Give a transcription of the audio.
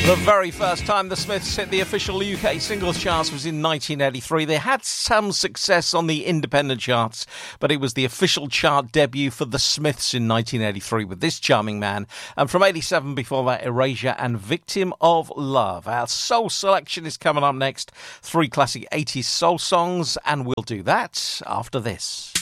The very first time the Smiths hit the official UK singles charts was in 1983. They had some success on the independent charts, but it was the official chart debut for the Smiths in 1983 with this charming man. And from 87 before that, Erasure and Victim of Love. Our soul selection is coming up next. 3 classic 80s soul songs, and we'll do that after this.